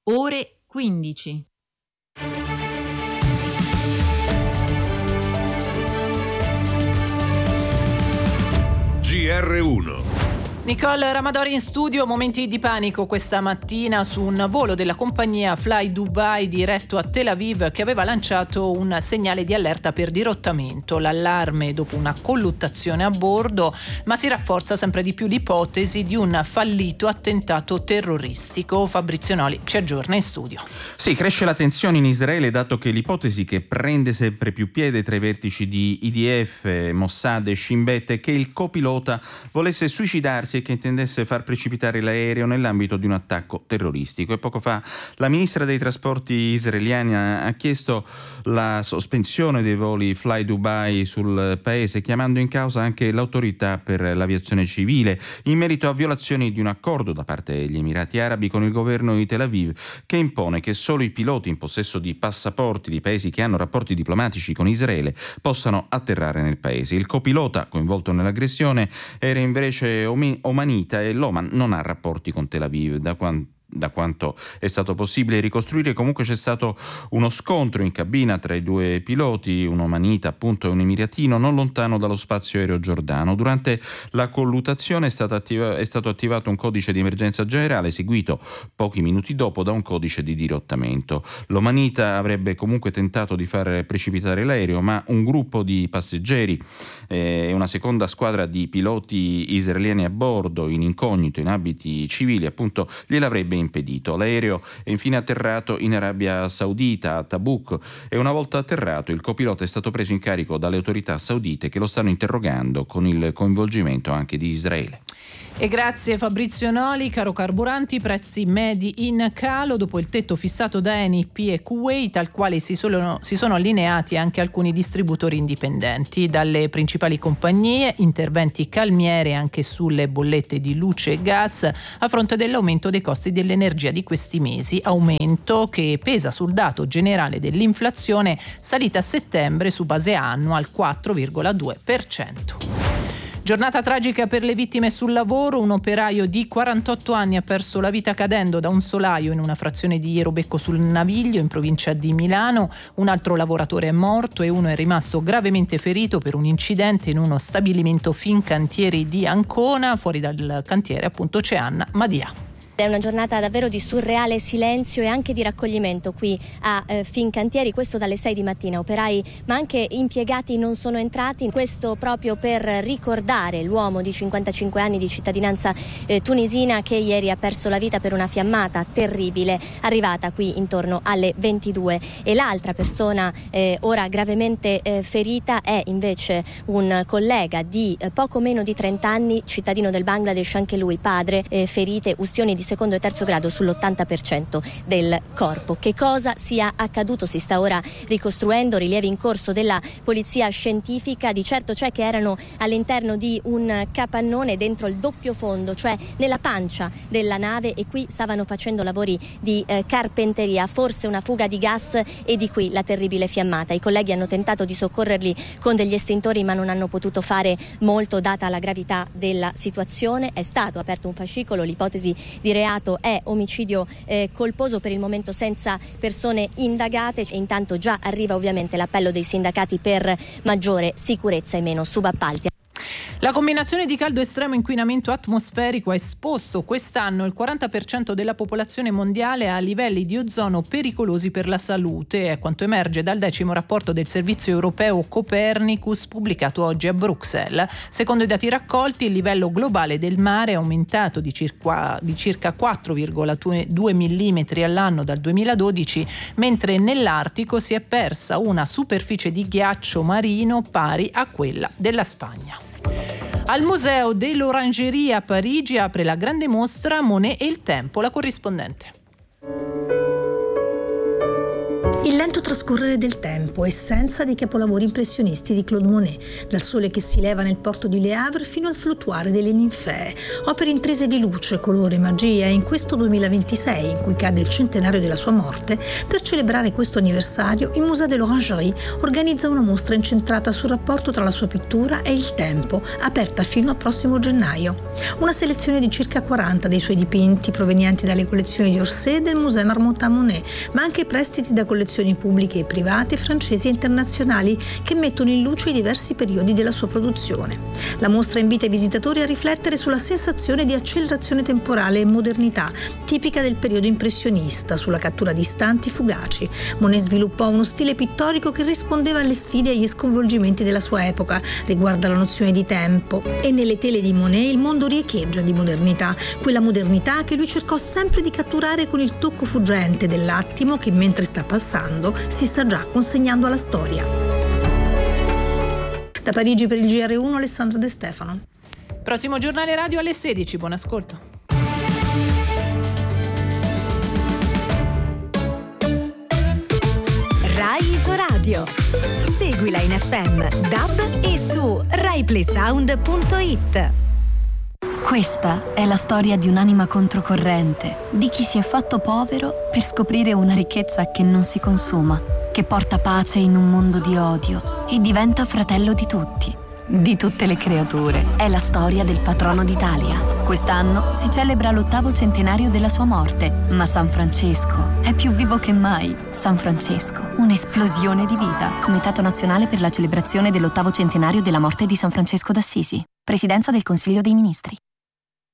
ore 15. GR1. Nicole Ramadori in studio. Momenti di panico questa mattina su un volo della compagnia Fly Dubai diretto a Tel Aviv che aveva lanciato un segnale di allerta per dirottamento. L'allarme dopo una colluttazione a bordo, ma si rafforza sempre di più l'ipotesi di un fallito attentato terroristico. Fabrizio Noli ci aggiorna in studio. Sì, cresce la tensione in Israele dato che l'ipotesi che prende sempre più piede tra i vertici di IDF, Mossad e Shin Bet è che il copilota volesse suicidarsi e che intendesse far precipitare l'aereo nell'ambito di un attacco terroristico. E poco fa la ministra dei trasporti israeliana ha chiesto la sospensione dei voli Fly Dubai sul paese, chiamando in causa anche l'autorità per l'aviazione civile in merito a violazioni di un accordo da parte degli Emirati Arabi con il governo di Tel Aviv che impone che solo i piloti in possesso di passaporti di paesi che hanno rapporti diplomatici con Israele possano atterrare nel paese. Il copilota coinvolto nell'aggressione era invece omanita e l'Oman non ha rapporti con Tel Aviv da quanto è stato possibile ricostruire. Comunque c'è stato uno scontro in cabina tra i due piloti, un omanita appunto e un emiratino, non lontano dallo spazio aereo giordano. Durante la colluttazione è stato attivato un codice di emergenza generale seguito pochi minuti dopo da un codice di dirottamento. L'omanita avrebbe comunque tentato di far precipitare l'aereo, ma un gruppo di passeggeri e una seconda squadra di piloti israeliani a bordo in incognito in abiti civili appunto gliel'avrebbe impedito. L'aereo è infine atterrato in Arabia Saudita a Tabuk e una volta atterrato il copilota è stato preso in carico dalle autorità saudite che lo stanno interrogando con il coinvolgimento anche di Israele. E grazie Fabrizio Noli. Caro carburanti, prezzi medi in calo dopo il tetto fissato da ENI e Kuwait, al quale si sono allineati anche alcuni distributori indipendenti. Dalle principali compagnie interventi calmiere anche sulle bollette di luce e gas a fronte dell'aumento dei costi dell'energia di questi mesi, aumento che pesa sul dato generale dell'inflazione salita a settembre su base annua al 4,2%. Giornata tragica per le vittime sul lavoro. Un operaio di 48 anni ha perso la vita cadendo da un solaio in una frazione di Ierobecco sul Naviglio in provincia di Milano. Un altro lavoratore è morto e uno è rimasto gravemente ferito per un incidente in uno stabilimento Fincantieri di Ancona. Fuori dal cantiere appunto c'è Anna Madia. È una giornata davvero di surreale silenzio e anche di raccoglimento qui a Fincantieri, questo dalle 6 di mattina. Operai ma anche impiegati non sono entrati, questo proprio per ricordare l'uomo di 55 anni di cittadinanza tunisina che ieri ha perso la vita per una fiammata terribile arrivata qui intorno alle 22. E l'altra persona ora gravemente ferita è invece un collega di poco meno di 30 anni, cittadino del Bangladesh, anche lui padre, ferite, ustioni di secondo e terzo grado sull'80% del corpo. Che cosa sia accaduto si sta ora ricostruendo, rilievi in corso della polizia scientifica. Di certo c'è che erano all'interno di un capannone dentro il doppio fondo, cioè nella pancia della nave, e qui stavano facendo lavori di carpenteria, forse una fuga di gas e di qui la terribile fiammata. I colleghi hanno tentato di soccorrerli con degli estintori ma non hanno potuto fare molto data la gravità della situazione. È stato aperto un fascicolo, l'ipotesi di reato è omicidio colposo, per il momento senza persone indagate, e intanto già arriva ovviamente l'appello dei sindacati per maggiore sicurezza e meno subappalti. La combinazione di caldo estremo e inquinamento atmosferico ha esposto quest'anno il 40% della popolazione mondiale a livelli di ozono pericolosi per la salute, è quanto emerge dal 10° rapporto del servizio europeo Copernicus pubblicato oggi a Bruxelles. Secondo i dati raccolti, il livello globale del mare è aumentato di circa 4,2 mm all'anno dal 2012, mentre nell'Artico si è persa una superficie di ghiaccio marino pari a quella della Spagna. Al Museo dell'Orangerie a Parigi apre la grande mostra Monet e il tempo. La corrispondente. Il lento lento trascorrere del tempo, essenza dei capolavori impressionisti di Claude Monet, dal sole che si leva nel porto di Le Havre fino al fluttuare delle ninfee, opere intrese di luce, colore, magia. E in questo 2026, in cui cade il centenario della sua morte, per celebrare questo anniversario il Musée de l'Orangerie organizza una mostra incentrata sul rapporto tra la sua pittura e il tempo, aperta fino al prossimo gennaio. Una selezione di circa 40 dei suoi dipinti provenienti dalle collezioni di Orsay e del Musée Marmottan-Monet, ma anche prestiti da collezioni pubbliche e private francesi e internazionali che mettono in luce i diversi periodi della sua produzione. La mostra invita i visitatori a riflettere sulla sensazione di accelerazione temporale e modernità tipica del periodo impressionista, sulla cattura di istanti fugaci. Monet sviluppò uno stile pittorico che rispondeva alle sfide e agli sconvolgimenti della sua epoca riguardo alla nozione di tempo, e nelle tele di Monet il mondo riecheggia di modernità, quella modernità che lui cercò sempre di catturare con il tocco fuggente dell'attimo che mentre sta passando si sta già consegnando alla storia. Da Parigi per il GR1 Alessandra De Stefano. Prossimo giornale radio alle 16, buon ascolto. Rai Isoradio. Seguila in FM, DAB e su RaiPlaySound.it. Questa è la storia di un'anima controcorrente, di chi si è fatto povero per scoprire una ricchezza che non si consuma, che porta pace in un mondo di odio e diventa fratello di tutti, di tutte le creature. È la storia del patrono d'Italia. Quest'anno si celebra l'8° centenario della sua morte, ma San Francesco è più vivo che mai. San Francesco, un'esplosione di vita. Comitato Nazionale per la celebrazione dell'8° centenario della morte di San Francesco d'Assisi. Presidenza del Consiglio dei Ministri.